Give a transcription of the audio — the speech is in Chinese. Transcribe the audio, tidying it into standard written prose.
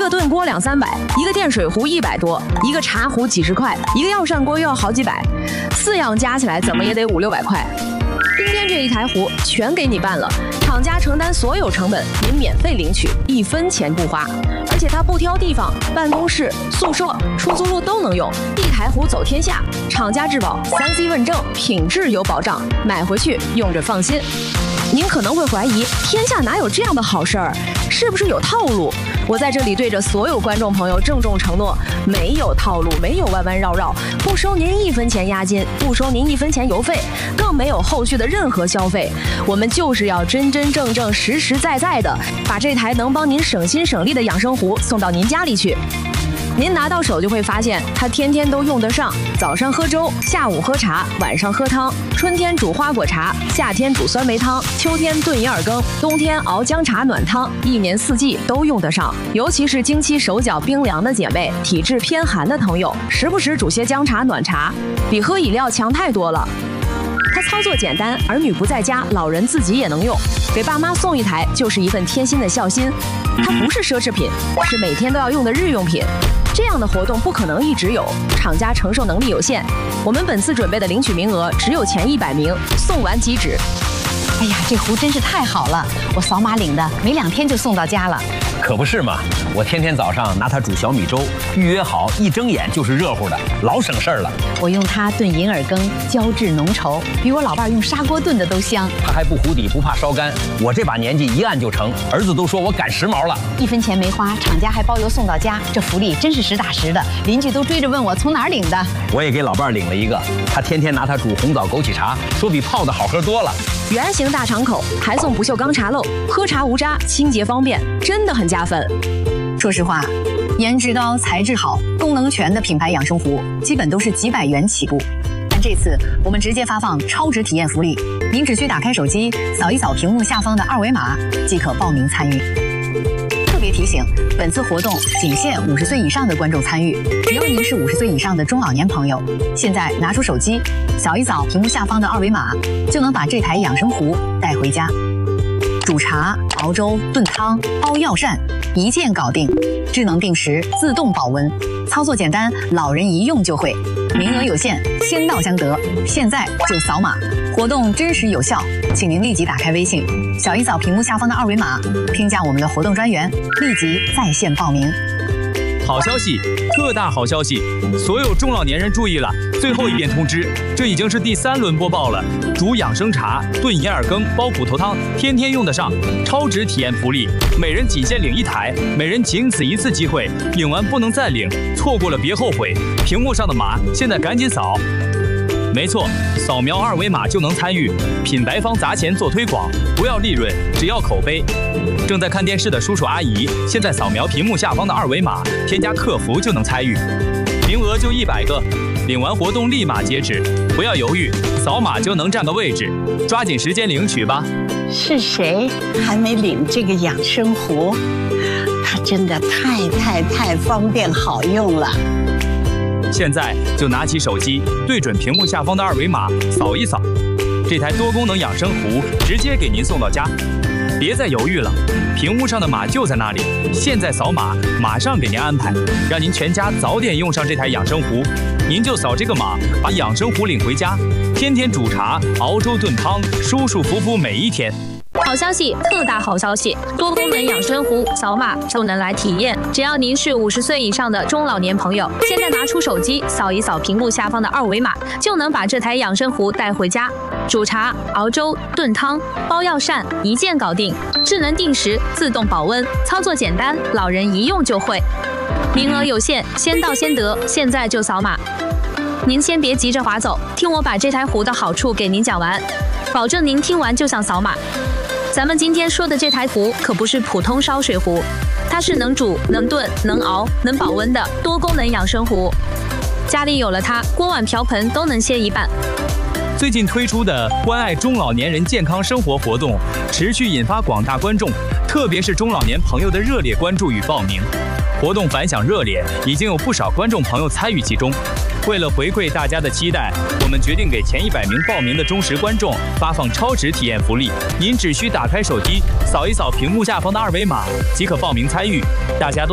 个炖锅200-300，一个电水壶100多，一个茶壶几十块，一个药膳锅又要好几百，4样加起来怎么也得500-600块。今天这一台壶全给你办了，厂家承担所有成本，您免费领取，1分钱不花。而且它不挑地方，办公室、宿舍、出租屋都能用，一台壶走天下。厂家质保，3C 问证，品质有保障，买回去用着放心。您可能会怀疑，天下哪有这样的好事儿？是不是有套路？我在这里对着所有观众朋友郑重承诺，没有套路，没有弯弯绕绕，不收您1分钱押金，不收您1分钱邮费，更没有后续的任何消费。我们就是要真真正正、实实在在的把这台能帮您省心省力的养生壶送到您家里去。您拿到手就会发现，它天天都用得上。早上喝粥，下午喝茶，晚上喝汤。春天煮花果茶，夏天煮酸梅汤，秋天炖银耳羹，冬天熬姜茶暖汤，一年四季都用得上。尤其是经期手脚冰凉的姐妹，体质偏寒的朋友，时不时煮些姜茶暖茶，比喝饮料强太多了。它操作简单，儿女不在家，老人自己也能用。给爸妈送一台就是一份贴心的孝心。它不是奢侈品，是每天都要用的日用品。这样的活动不可能一直有，厂家承受能力有限。我们本次准备的领取名额只有前100名，送完即止。 哎呀，这壶真是太好了，我扫码领的，没2天就送到家了。 可不是嘛，我天天早上拿它煮小米粥，预约好一睁眼就是热乎的，老省事儿了。 我用它炖银耳羹，胶质浓稠，比我老伴用砂锅炖的都香。 它还不糊底，不怕烧干。我这把年纪一按就成，儿子都说我赶时髦了。 1分钱没花，厂家还包邮送到家，这福利真是实打实的。邻居都追着问我从哪儿领的。 我也给老伴领了一个，他天天拿它煮红枣枸杞茶，说比泡的好喝多了。 圆形大敞口，还送不锈钢茶漏，喝茶无渣，清洁方便，真的很加分。 说实话，颜值高、材质好、功能全的品牌养生壶，基本都是几百元起步。但这次我们直接发放超值体验福利，您只需打开手机，扫一扫屏幕下方的2维码，即可报名参与。特别提醒，本次活动仅限50岁以上的观众参与，只要您是50岁以上的中老年朋友，现在拿出手机，扫一扫屏幕下方的2维码，就能把这台养生壶带回家。煮茶、熬粥、炖汤、煲药膳，一键搞定，智能定时，自动保温，操作简单，老人一用就会。名额有限，先到先得，现在就扫码，活动真实有效，请您立即打开微信，扫一扫屏幕下方的2维码，添加我们的活动专员，立即在线报名。 好消息，特大好消息！所有中老年人注意了，最后一遍通知，这已经是第3轮播报了。煮养生茶、炖银耳羹、煲骨头汤，天天用得上，超值体验福利，每人仅限领1台，每人仅此1次机会，领完不能再领，错过了别后悔。屏幕上的码，现在赶紧扫。没错，扫描2维码就能参与，品牌方砸钱做推广，不要利润，只要口碑。正在看电视的叔叔阿姨，现在扫描屏幕下方的2维码，添加客服就能参与，名额就100个，领完活动立马截止，不要犹豫，扫码就能占个位置，抓紧时间领取吧。 是谁还没领这个养生壶？它真的太方便好用了。 现在就拿起手机，对准屏幕下方的2维码，扫一扫，这台多功能养生壶直接给您送到家。别再犹豫了，屏幕上的码就在那里，现在扫码，马上给您安排，让您全家早点用上这台养生壶。您就扫这个码，把养生壶领回家，天天煮茶、熬粥、炖汤，舒舒服服每一天。 好消息，特大好消息！多功能养生壶，扫码就能来体验。只要您是50岁以上的中老年朋友，现在拿出手机扫一扫屏幕下方的2维码，就能把这台养生壶带回家。煮茶、熬粥、炖汤、煲药膳，一键搞定，智能定时，自动保温，操作简单，老人一用就会。名额有限，先到先得，现在就扫码。您先别急着划走，听我把这台壶的好处给您讲完，保证您听完就想扫码。咱们今天说的这台壶可不是普通烧水壶，它是能煮、能炖、能熬、能保温的多功能养生壶。家里有了它，锅碗瓢盆都能歇一半。 最近推出的关爱中老年人健康生活活动，持续引发广大观众，特别是中老年朋友的热烈关注与报名。活动反响热烈，已经有不少观众朋友参与其中。为了回馈大家的期待，我们决定给前100名报名的忠实观众发放超值体验福利。您只需打开手机，扫一扫屏幕下方的2维码，即可报名参与。大家都